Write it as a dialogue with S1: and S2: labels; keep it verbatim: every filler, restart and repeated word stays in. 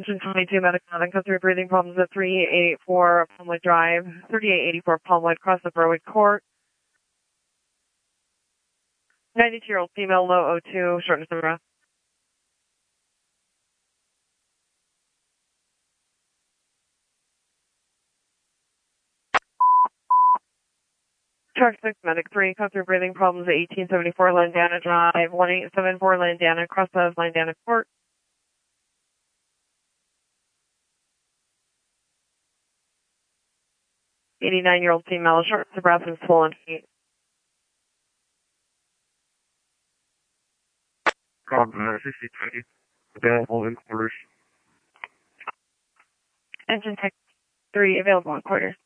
S1: Engine twenty-two, medical and customer breathing problems at three eighty-four Palmwood Drive, thirty-eight eighty-four Palmwood, cross the Berwick Court. ninety-two-year-old female, low O two, shortness of breath. Track six, medic three, customer breathing problems at eighteen seventy-four Landana Drive, one eight seven four Landana, cross of Landana Court. eighty-nine-year-old female, shortness of breath and swollen feet.
S2: Cognitive sixty twenty, available in quarters.
S1: Engine tech three, available in quarters.